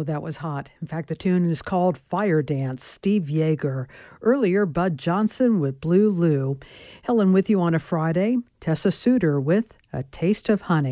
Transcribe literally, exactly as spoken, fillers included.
Oh, that was hot. In fact, the tune is called Fire Dance, Steve Yeager. Earlier, Bud Johnson with Blue Lou. Helen with you on a Friday. Tessa Suter with A Taste of Honey.